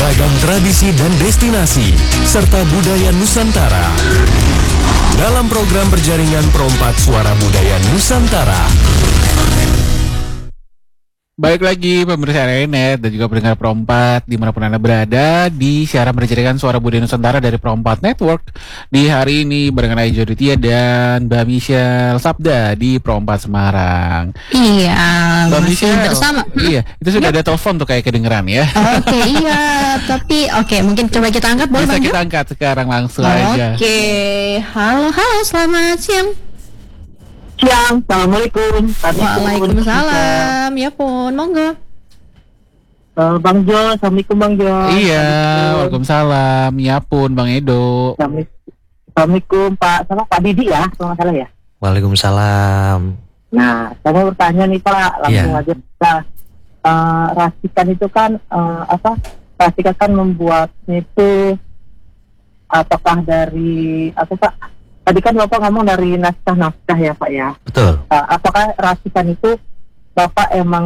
beragam tradisi dan destinasi, serta budaya Nusantara. Dalam program berjaringan Perompak Suara Budaya Nusantara. Baik lagi pemirsa RNet dan juga pendengar Perompak dimanapun Anda berada di siaran berjaringan Suara Budaya Nusantara dari Perompak Network. Di hari ini barengan Ayu Joditia dan Mbak Michelle Sabda di Perompak Semarang. Iya, Mbak Michelle bersama. Iya, itu sudah ada telepon tuh kayak kedengeran ya. Oke, iya, tapi mungkin coba kita angkat boleh Bisa Bang? kita angkat sekarang langsung aja. Oke, halo selamat siang. Siang, assalamualaikum. Waalaikumsalam. Ya pun, monggo. Bang Jo, assalamualaikum Bang Jo. Iya, waalaikumsalam. Ya pun Bang Edo. Assalamualaikum Pak, sama Pak Didi ya, kalau nggak salah ya. Waalaikumsalam. Nah, saya mau bertanya nih Pak, langsung aja kita. Racikan itu kan Racikan kan membuatnya itu apakah dari Pak? Tadi kan Bapak ngomong dari naskah-naskah ya Pak ya. Betul. Apakah racikan itu Bapak emang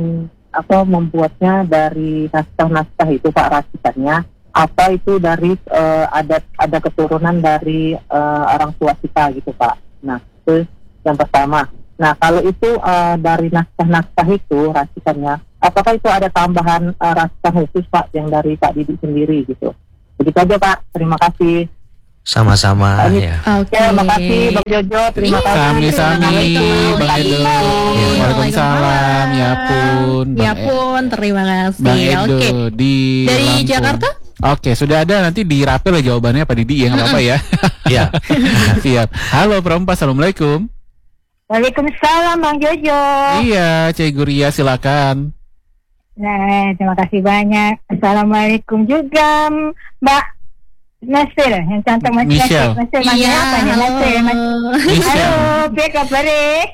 membuatnya dari naskah-naskah itu Pak racikannya? Apa itu dari ada keturunan dari orang tua kita gitu Pak? Nah itu yang pertama. Nah kalau itu dari naskah-naskah itu racikannya, apakah itu ada tambahan racikan khusus Pak yang dari Pak Didi sendiri gitu? Begitu aja Pak. Terima kasih. Sama-sama ya. Oke. Terima kasih Bang Jojo, terima kasih. Sami-sami Bang Edo. Waalaikumsalam. Ya pun Ya pun, terima kasih. Bang Edo Oke. di Dari Lampung. Jakarta? Oke, sudah ada, nanti dirapel ya jawabannya Pak Didi ya, nggak apa-apa ya. Iya. Siap. Halo Perompak, assalamualaikum. Waalaikumsalam Bang Jojo. Iya, Cik Guria silakan. Nah, terima kasih banyak. Assalamualaikum juga Mbak Nasir, yang cantik Michelle. Nasir, Iya, apa nih Nasir? Halo, apa kabar?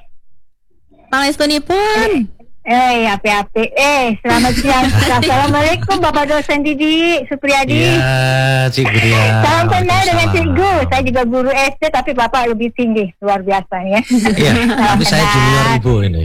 Pangestunipun. Api-api. Selamat siang. Assalamualaikum Bapak dosen Didi Supriyadi. Iya, Cik Gria. Salam kenal dengan Cikgu. Saya juga guru SD, tapi Bapak lebih tinggi, luar biasa ya. Iya, tapi saya junior Ibu ini.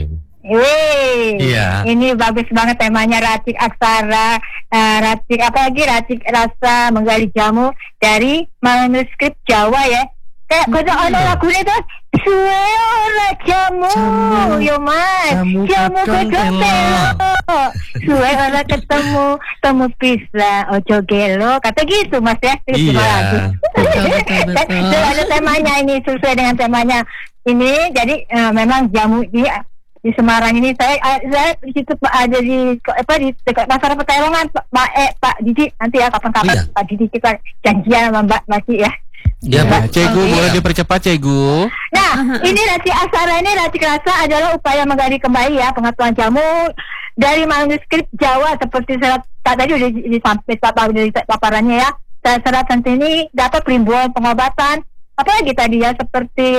Iya. Ini bagus banget temanya, racik aksara, racik rasa menggali jamu dari manuskrip Jawa ya. Kayak kode ono lagunya tuh suwe ora jamu yo mas jamu ketemu suwe ora ketemu temu pisah ojo gelo kata gitu mas ya. Iya. Betul. Ada temanya ini sesuai dengan temanya ini, jadi memang jamu di Semarang ini saya di situ ada di dekat pasar Petalongan Pak Didi, nanti ya kapan-kapan iya. Pak Didi kita janjian sama Mbak Masi ya. Iya, Pak. Cegu, boleh dipercepat Cegu. Nah, ini racik aksara ini racik rasa adalah upaya menggali kembali ya pengetahuan jamu dari manuskrip Jawa seperti serat tadi udah disampaikan dari paparannya ya. Serat ini dapat perimbunan pengobatan. Apalagi tadi ya seperti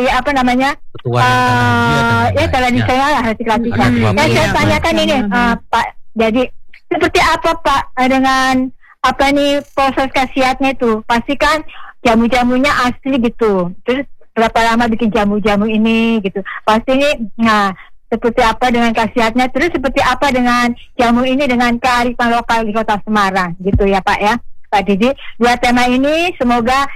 tradisional lah racik-racikan. Yang saya tanyakan ini Pak, jadi seperti apa Pak dengan proses khasiatnya itu? Pastikan jamu-jamunya asli gitu. Terus berapa lama bikin jamu-jamu ini gitu? Pasti ini seperti apa dengan khasiatnya? Terus seperti apa dengan jamu ini dengan kearifan lokal di Kota Semarang gitu ya Pak ya. Pak Didi, dua tema ini semoga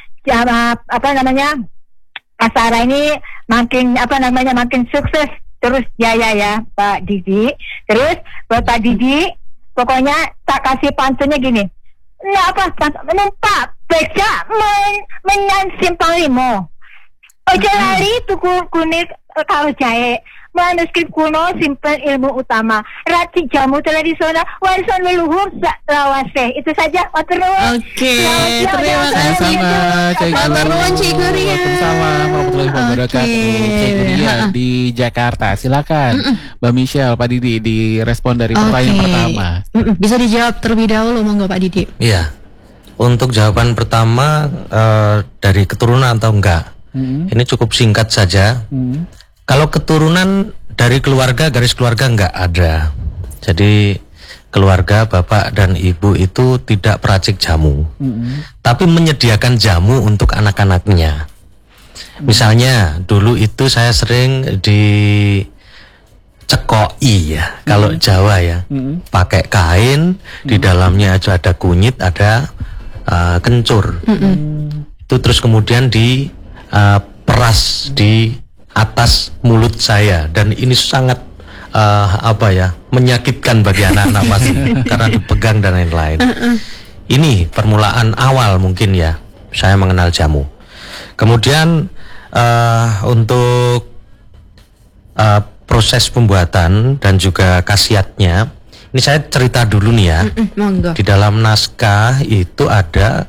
aksara ini makin sukses terus jaya ya Pak Didi. Terus buat Pak Didi pokoknya tak kasih pantunnya gini. Numpak beca menyan simpang limo. Ojo lali tuku kuning kalau jahe. Manuskrip kuno simpen ilmu utama. Racik jamu tradisional warisan leluhur lawase. Itu saja. Oke, terima kasih. Sama Cik Guria. Waalaikumsalam warahmatullahi wabarakatuh. Cik Guria di Jakarta. Silakan Mbak Michelle, Pak Didi direspon dari pertanyaan pertama. Bisa dijawab terlebih dahulu monggo Pak Didi. Iya. Untuk jawaban pertama dari keturunan atau enggak, ini cukup singkat saja. Kalau keturunan dari garis keluarga enggak ada. Jadi keluarga bapak dan ibu itu tidak peracik jamu, tapi menyediakan jamu untuk anak-anaknya. Misalnya dulu itu saya sering cekoi ya, kalau Jawa ya. Pakai kain, di dalamnya aja ada kunyit, ada kencur. Itu terus kemudian di peras di atas mulut saya, dan ini sangat menyakitkan bagi anak-anak pasti karena dipegang dan lain-lain. Ini permulaan awal mungkin ya saya mengenal jamu. Kemudian untuk proses pembuatan dan juga khasiatnya, ini saya cerita dulu nih ya. Monggo. Di dalam naskah itu ada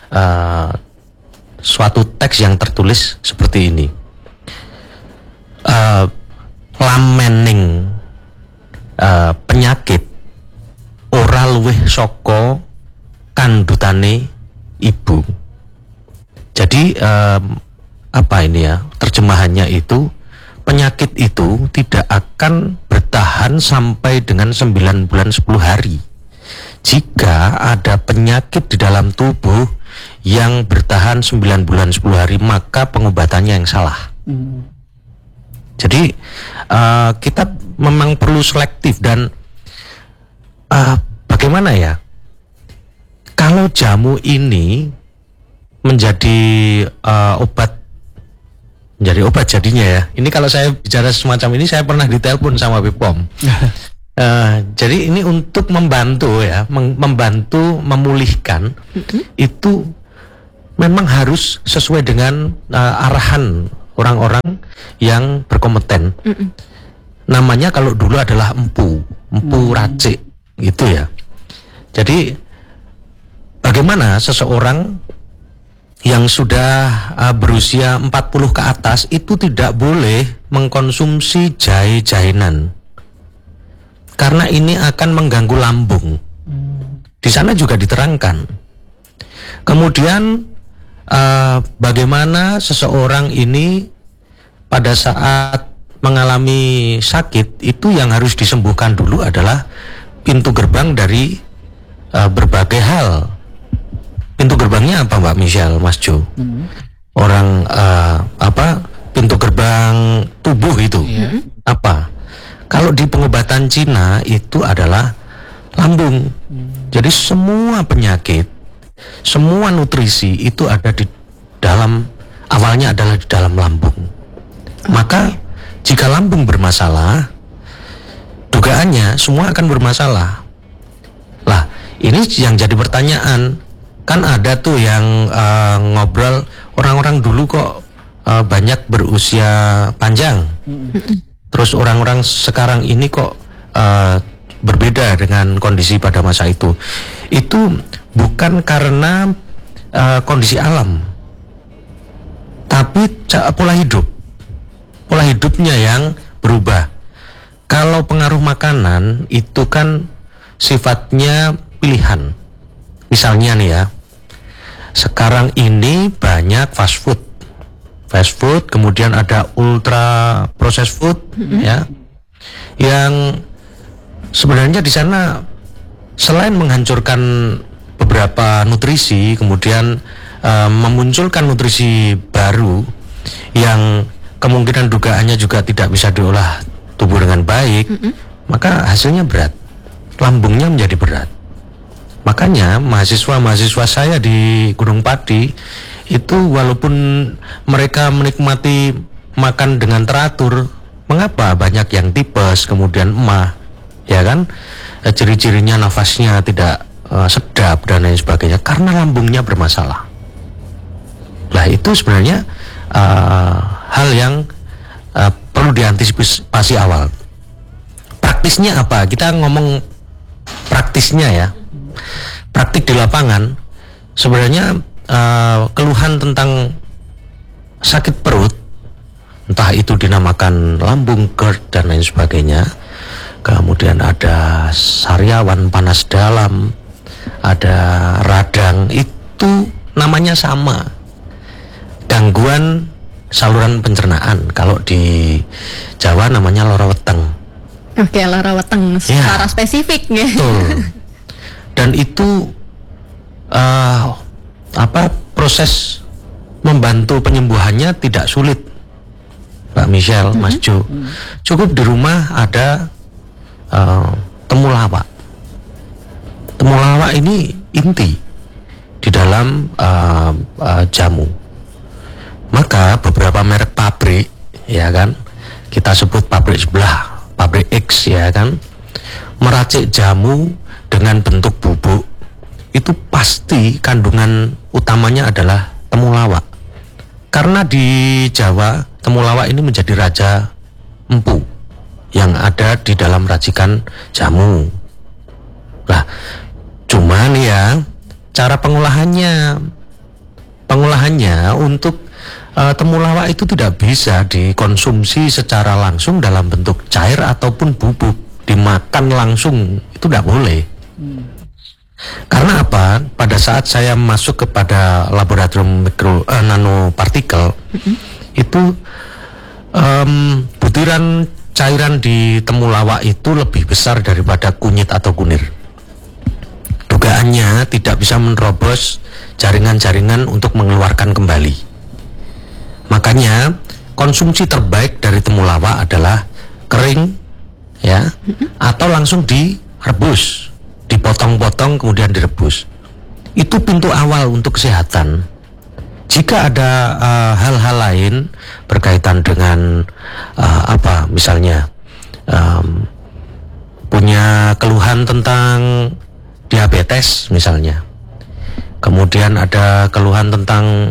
suatu teks yang tertulis seperti ini. Lamening penyakit ora luwih saka kandutane ibu. Jadi apa ini ya, terjemahannya itu, penyakit itu tidak akan bertahan sampai dengan 9 bulan 10 hari. Jika ada penyakit di dalam tubuh yang bertahan 9 bulan 10 hari, maka pengobatannya yang salah. Jadi kita memang perlu selektif. Dan bagaimana ya, kalau jamu ini menjadi obat jadinya ya. Ini kalau saya bicara semacam ini, saya pernah ditelepon sama BPOM. Jadi ini untuk membantu ya, membantu memulihkan. Itu memang harus sesuai dengan arahan orang-orang yang berkompeten. Namanya kalau dulu adalah empu racik gitu ya. Jadi bagaimana seseorang yang sudah berusia 40 ke atas itu tidak boleh mengkonsumsi jahe-jahenan, karena ini akan mengganggu lambung. Di sana juga diterangkan. Kemudian bagaimana seseorang ini pada saat mengalami sakit itu yang harus disembuhkan dulu adalah pintu gerbang dari berbagai hal. Pintu gerbangnya apa Mbak Michelle, Mas Jo? Orang pintu gerbang tubuh itu apa? Kalau di pengobatan Cina itu adalah lambung. Jadi semua penyakit, semua nutrisi itu ada di dalam, awalnya adalah di dalam lambung. Maka jika lambung bermasalah, dugaannya semua akan bermasalah. Lah, ini yang jadi pertanyaan. Kan ada tuh yang ngobrol, orang-orang dulu kok banyak berusia panjang. Terus orang-orang sekarang ini kok berbeda dengan kondisi pada masa itu. Itu bukan karena kondisi alam, tapi pola hidup. Pola hidupnya yang berubah. Kalau pengaruh makanan itu kan sifatnya pilihan. Misalnya nih ya, sekarang ini banyak fast food, kemudian ada ultra processed food, ya, yang sebenarnya di sana selain menghancurkan beberapa nutrisi, kemudian memunculkan nutrisi baru yang kemungkinan dugaannya juga tidak bisa diolah tubuh dengan baik, maka hasilnya berat, lambungnya menjadi berat. Makanya mahasiswa-mahasiswa saya di Gunung Pati itu walaupun mereka menikmati makan dengan teratur, mengapa banyak yang tipes, kemudian emah, ya kan? Ciri-cirinya nafasnya tidak sedap dan lain sebagainya, karena lambungnya bermasalah. Lah itu sebenarnya hal yang perlu diantisipasi awal. Praktisnya apa? Kita ngomong praktisnya ya. Praktik di lapangan sebenarnya keluhan tentang sakit perut, entah itu dinamakan lambung, GERD dan lain sebagainya, kemudian ada sariawan, panas dalam, ada radang, itu namanya sama, gangguan saluran pencernaan. Kalau di Jawa namanya lara weteng. Oke, lara weteng secara spesifik ya. Betul. Dan itu proses membantu penyembuhannya tidak sulit. Mbak Michelle, Mas Jo, cukup di rumah ada temulawak. Temulawak ini inti di dalam jamu. Maka beberapa merek pabrik, ya kan, kita sebut pabrik sebelah, pabrik X, ya kan, meracik jamu dengan bentuk bubuk, itu pasti kandungan utamanya adalah temulawak. Karena di Jawa temulawak ini menjadi raja empu yang ada di dalam racikan jamu. Nah, cuman ya cara pengolahannya untuk temulawak itu tidak bisa dikonsumsi secara langsung dalam bentuk cair ataupun bubuk, dimakan langsung itu tidak boleh. Karena apa? Pada saat saya masuk kepada laboratorium nanopartikel, itu butiran cairan di temulawak itu lebih besar daripada kunyit atau kunir. Dugaannya tidak bisa menerobos jaringan-jaringan untuk mengeluarkan kembali. Makanya konsumsi terbaik dari temulawak adalah kering, ya, atau langsung direbus, dipotong-potong kemudian direbus. Itu pintu awal untuk kesehatan. Jika ada hal-hal lain berkaitan dengan misalnya punya keluhan tentang diabetes misalnya, kemudian ada keluhan tentang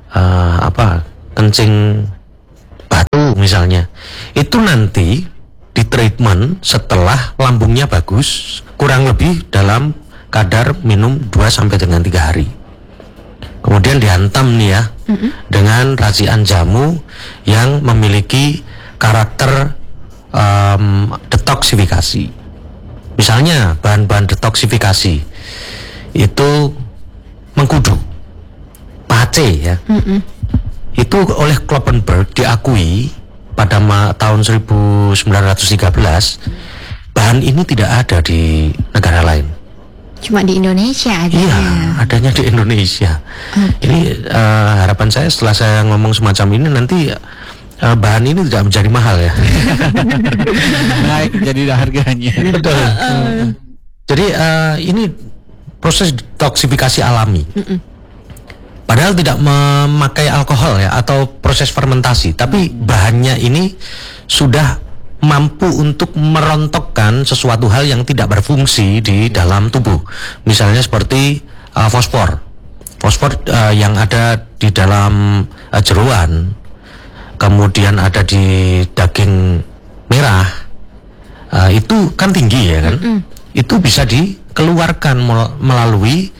kencing batu misalnya, itu nanti di treatment setelah lambungnya bagus, kurang lebih dalam kadar minum 2-3 hari. Kemudian dihantam nih ya, dengan racikan jamu yang memiliki karakter detoksifikasi. Misalnya bahan-bahan detoksifikasi itu mengkudu, pace ya. Itu oleh Kloppenberg diakui pada tahun 1913, bahan ini tidak ada di negara lain. Cuma di Indonesia adanya. Iya, adanya di Indonesia. Ini harapan saya setelah saya ngomong semacam ini nanti bahan ini tidak menjadi mahal ya. Naik jadi harganya. Betul. Jadi ini proses detoksifikasi alami. Padahal tidak memakai alkohol ya atau proses fermentasi, tapi bahannya ini sudah mampu untuk merontokkan sesuatu hal yang tidak berfungsi di dalam tubuh. Misalnya seperti fosfor yang ada di dalam jeroan, kemudian ada di daging merah, itu kan tinggi ya kan, itu bisa dikeluarkan melalui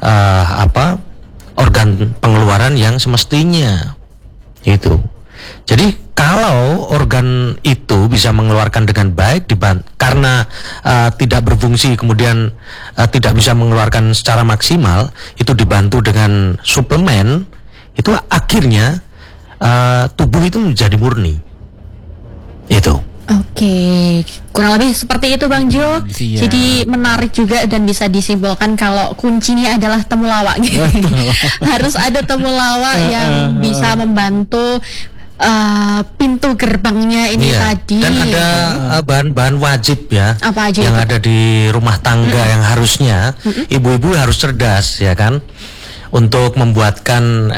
organ pengeluaran yang semestinya itu. Jadi kalau organ itu bisa mengeluarkan dengan baik karena tidak berfungsi kemudian tidak bisa mengeluarkan secara maksimal, itu dibantu dengan suplemen, itu akhirnya tubuh itu menjadi murni. Itu. Oke, kurang lebih seperti itu Bang Jo. Iya. Jadi menarik juga dan bisa disimpulkan kalau kuncinya adalah temulawak. Harus ada temulawak yang bisa membantu pintu gerbangnya ini tadi. Dan ada bahan-bahan wajib ya. Apa aja yang itu? ada di rumah tangga yang harusnya ibu-ibu harus cerdas ya kan, untuk membuatkan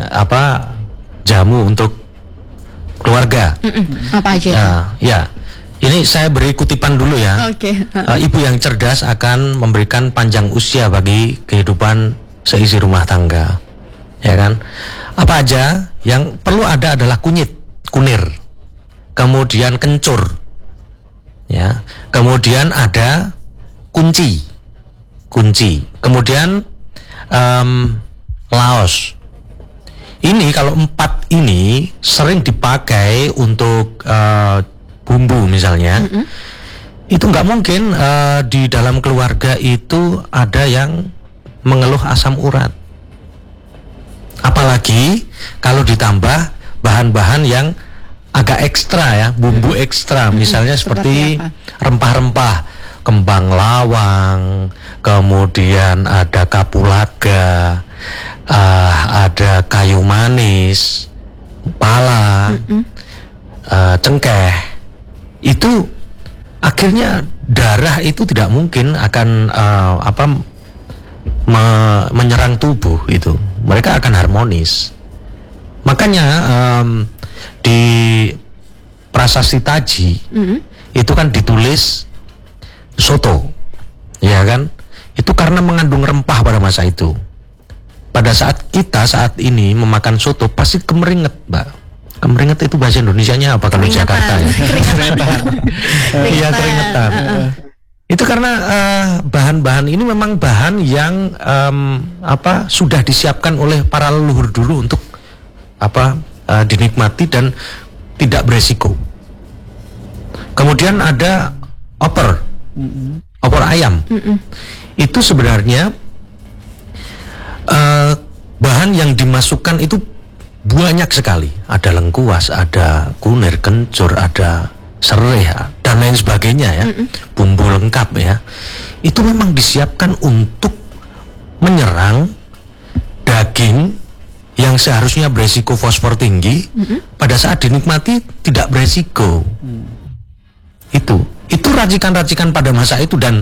jamu untuk keluarga. Apa aja? Ya, ini saya beri kutipan dulu ya. Oke. Ibu yang cerdas akan memberikan panjang usia bagi kehidupan seisi rumah tangga, ya kan? Apa aja yang perlu ada adalah kunir, kemudian kencur, ya, kemudian ada kunci, kemudian laos. Ini kalau 4 ini sering dipakai untuk bumbu misalnya, itu nggak mungkin di dalam keluarga itu ada yang mengeluh asam urat. Apalagi kalau ditambah bahan-bahan yang agak ekstra ya, bumbu ekstra, misalnya seperti rempah-rempah, kembang lawang, kemudian ada kapulaga, ada kayu manis, pala. cengkeh, itu akhirnya darah itu tidak mungkin akan menyerang tubuh itu. Mereka akan harmonis. Makanya di Prasasti Taji itu kan ditulis soto, ya kan? Itu karena mengandung rempah pada masa itu. Pada saat ini memakan soto pasti kemeringet, Mbak. Kemeringet itu bahasa Indonesianya apa kalau Jakarta ya? Iya, keringetan. Itu karena bahan-bahan ini memang bahan yang sudah disiapkan oleh para leluhur dulu untuk dinikmati dan tidak beresiko. Kemudian ada opor ayam. Itu sebenarnya bahan yang dimasukkan itu banyak sekali. Ada lengkuas, ada kunir, kencur, ada serai dan lain sebagainya ya. Bumbu lengkap ya. Itu memang disiapkan untuk menyerang daging yang seharusnya beresiko fosfor tinggi, pada saat dinikmati tidak beresiko. Itu racikan-racikan pada masa itu, dan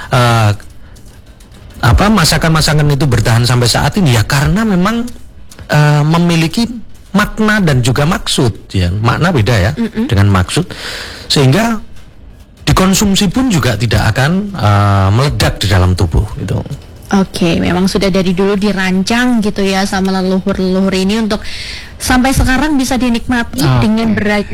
masakan-masakan itu bertahan sampai saat ini ya karena memang memiliki makna dan juga maksud ya. Makna beda ya dengan maksud, sehingga dikonsumsi pun juga tidak akan meledak di dalam tubuh itu. Oke, memang sudah dari dulu dirancang gitu ya sama leluhur-leluhur ini untuk sampai sekarang bisa dinikmati dengan